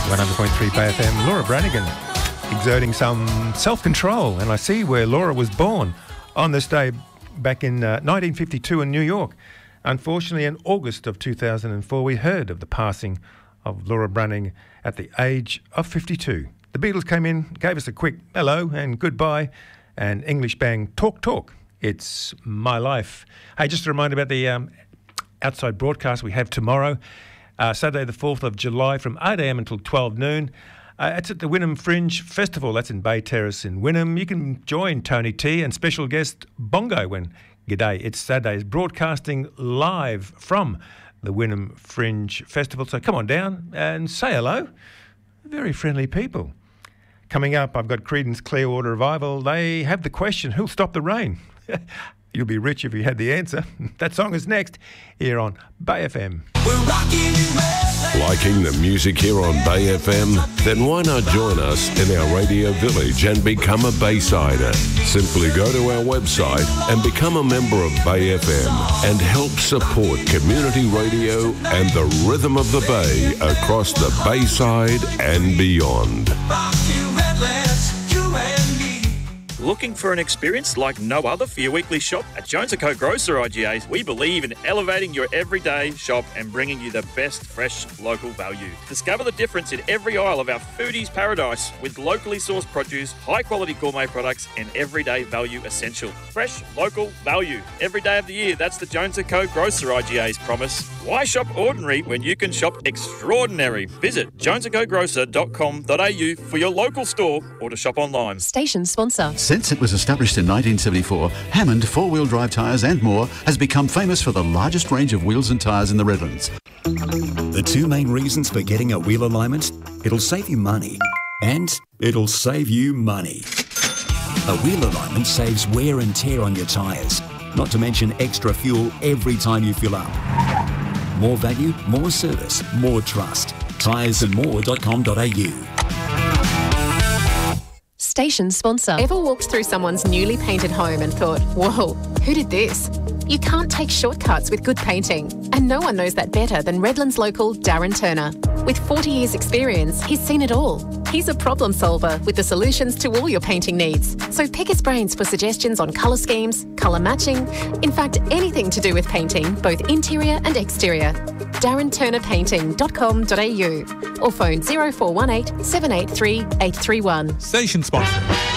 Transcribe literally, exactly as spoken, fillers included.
one hundred point three Bay F M, Laura Branigan, exerting some self-control. And I see where Laura was born on this day back in uh, nineteen fifty-two in New York. Unfortunately, in August of two thousand four, we heard of the passing of Laura Branigan at the age of fifty-two. The Beatles came in, gave us a quick hello and goodbye, and English band Talk Talk. It's My Life. Hey, just a reminder about the um, outside broadcast we have tomorrow. Uh, Saturday the fourth of July from eight a m until twelve noon. Uh, it's at the Wynnum Fringe Festival. That's in Bay Terrace in Wynnum. You can join Tony T and special guest Bongo when G'day. It's Saturdays broadcasting live from the Wynnum Fringe Festival. So come on down and say hello. Very friendly people. Coming up, I've got Creedence Clearwater Revival. They have the question, who'll stop the rain? You'll be rich if you had the answer. That song is next here on Bay F M. We're rocking Liking the music here on Bay F M? Then why not join us in our radio village and become a Baysider? Simply go to our website and become a member of Bay F M and help support community radio and the rhythm of the Bay across the Bayside and beyond. Looking for an experience like no other for your weekly shop? At Jones and Co Grocer I G As, we believe in elevating your everyday shop and bringing you the best fresh local value. Discover the difference in every aisle of our foodies paradise with locally sourced produce, high quality gourmet products and everyday value essential. Fresh, local, value. Every day of the year, that's the Jones and Co Grocer I G A's promise. Why shop ordinary when you can shop extraordinary? Visit jones and co grocer dot com dot a u for your local store or to shop online. Station sponsor. Since it was established in nineteen seventy-four, Hammond four-wheel drive tyres and more has become famous for the largest range of wheels and tyres in the Redlands. The two main reasons for getting a wheel alignment: it'll save you money and it'll save you money. A wheel alignment saves wear and tear on your tyres, not to mention extra fuel every time you fill up. More value, more service, more trust. tyres and more dot com dot a u. Station sponsor. Ever walked through someone's newly painted home and thought, whoa, who did this? You can't take shortcuts with good painting. And no one knows that better than Redlands local Darren Turner. With forty years experience, he's seen it all. He's a problem solver with the solutions to all your painting needs. So pick his brains for suggestions on colour schemes, colour matching, in fact, anything to do with painting, both interior and exterior. darren turner painting dot com dot a u or phone zero four one eight, seven eight three, eight three one. Station sponsor.